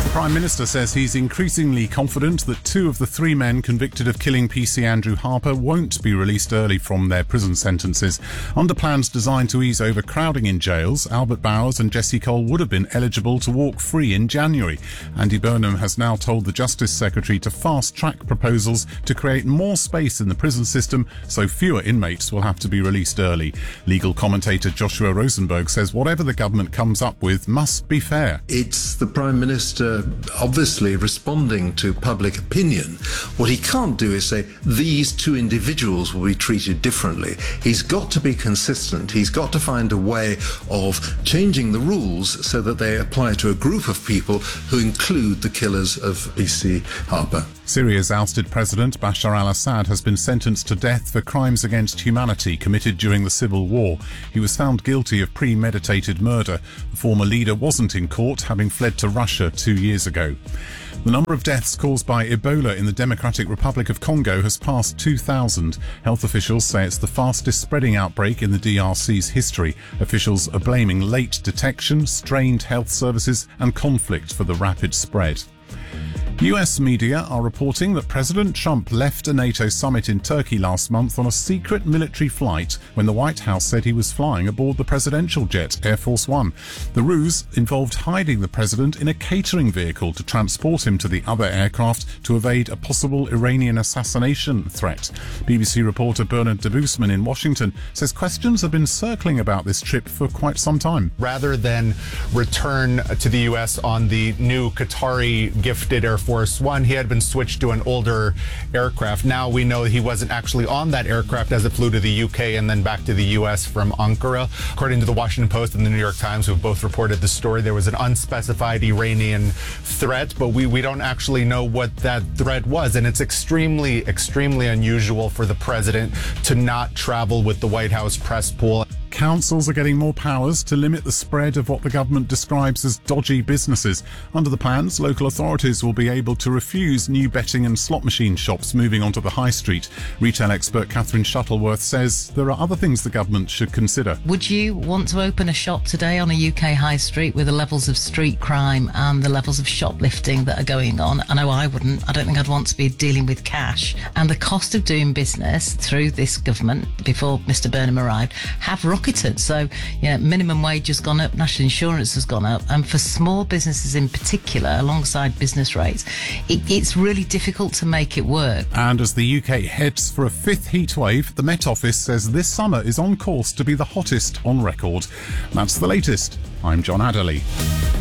Prime Minister says he's increasingly confident that 2 of the 3 men convicted of killing PC Andrew Harper won't be released early from their prison sentences. Under plans designed to ease overcrowding in jails, Albert Bowers and Jesse Cole would have been eligible to walk free in January. Andy Burnham has now told the Justice Secretary to fast-track proposals to create more space in the prison system so fewer inmates will have to be released early. Legal commentator Joshua Rosenberg says whatever the government comes up with must be fair. It's the Prime Minister obviously responding to public opinion. What he can't do is say these 2 individuals will be treated differently. He's got to be consistent. He's got to find a way of changing the rules so that they apply to a group of people who include the killers of PC Harper. Syria's ousted President Bashar al-Assad has been sentenced to death for crimes against humanity committed during the civil war. He was found guilty of premeditated murder. The former leader wasn't in court, having fled to Russia 2 years ago. The number of deaths caused by Ebola in the Democratic Republic of Congo has passed 2,000. Health officials say it's the fastest spreading outbreak in the DRC's history. Officials are blaming late detection, strained health services and conflict for the rapid spread. US media are reporting that President Trump left a NATO summit in Turkey last month on a secret military flight when the White House said he was flying aboard the presidential jet, Air Force One. The ruse involved hiding the president in a catering vehicle to transport him to the other aircraft to evade a possible Iranian assassination threat. BBC reporter Bernard de Boosman in Washington says questions have been circling about this trip for quite some time. Rather than return to the US on the new Qatari gifted Air Force One, he had been switched to an older aircraft. Now we know he wasn't actually on that aircraft as it flew to the UK and then back to the US from Ankara. According to the Washington Post and the New York Times, who have both reported the story, there was an unspecified Iranian threat, but we don't actually know what that threat was. And it's extremely, extremely unusual for the president to not travel with the White House press pool. Councils are getting more powers to limit the spread of what the government describes as dodgy businesses. Under the plans, local authorities will be able to refuse new betting and slot machine shops moving onto the high street. Retail expert Catherine Shuttleworth says there are other things the government should consider. Would you want to open a shop today on a UK high street with the levels of street crime and the levels of shoplifting that are going on? I know I wouldn't. I don't think I'd want to be dealing with cash. And the cost of doing business through this government, before Mr Burnham arrived, have rocketed. So, yeah, minimum wage has gone up, national insurance has gone up, and for small businesses in particular, alongside business rates, it's really difficult to make it work. And as the UK heads for a 5th heat wave, the Met Office says this summer is on course to be the hottest on record. That's the latest. I'm John Adderley.